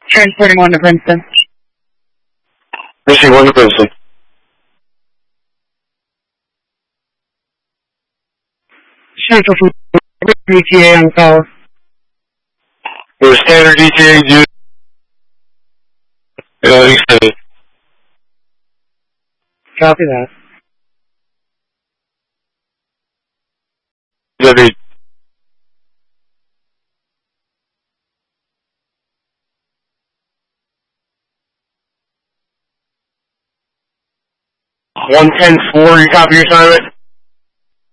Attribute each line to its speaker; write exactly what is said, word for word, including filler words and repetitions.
Speaker 1: Transporting one to Princeton.
Speaker 2: Missing one to Princeton.
Speaker 1: Central Food D T A on call.
Speaker 2: We're standard D T A, dude. Uh, extended.
Speaker 1: Copy that.
Speaker 2: W. one ten four, you copy your assignment?